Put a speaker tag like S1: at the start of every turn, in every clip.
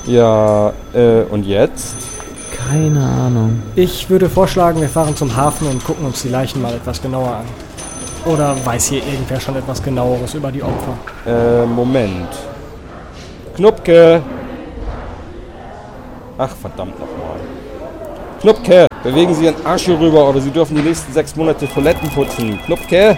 S1: Ja, und jetzt?
S2: Keine Ahnung.
S3: Ich würde vorschlagen, wir fahren zum Hafen und gucken uns die Leichen mal etwas genauer an. Oder weiß hier irgendwer schon etwas Genaueres über die Opfer?
S1: Moment. Knupke! Ach, verdammt nochmal. Knupke! Bewegen Sie Ihren Arsch hier rüber oder Sie dürfen die nächsten 6 Monate Toiletten putzen. Knupke!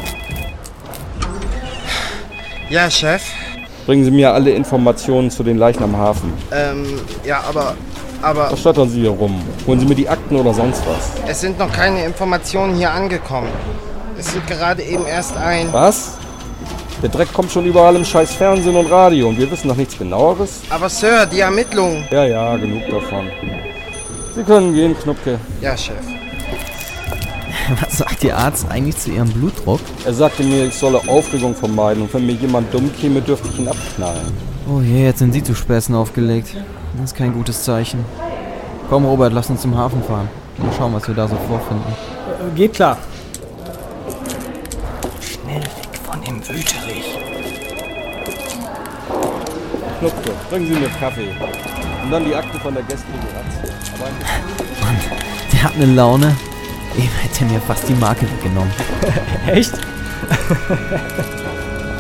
S4: Ja, Chef.
S1: Bringen Sie mir alle Informationen zu den Leichen am Hafen.
S4: Ja, aber
S1: Was stottern Sie hier rum? Holen Sie mir die Akten oder sonst was?
S4: es sind noch keine Informationen hier angekommen. Es sind gerade eben erst ein...
S1: Was? Der Dreck kommt schon überall im scheiß Fernsehen und Radio und wir wissen noch nichts Genaueres?
S4: Aber Sir, die Ermittlungen...
S1: Ja, genug davon. Sie können gehen, Knupke.
S4: Ja, Chef.
S2: Was sagt Ihr Arzt eigentlich zu Ihrem Blutdruck?
S1: Er sagte mir, ich solle Aufregung vermeiden und wenn mir jemand dumm käme, dürfte ich ihn abknallen.
S2: Oh je, jetzt sind Sie zu Späßen aufgelegt. Das ist kein gutes Zeichen. Komm, Robert, lass uns zum Hafen fahren. Mal schauen, was wir da so vorfinden.
S3: Geht klar. Schnell weg von dem Wüterich.
S1: Knupke, bringen Sie mir Kaffee. Und dann die Akten von der gestrigen Razzia. Aber ein bisschen...
S2: Mann, der hat eine Laune. Eben hätte er mir fast die Marke weggenommen.
S3: Echt?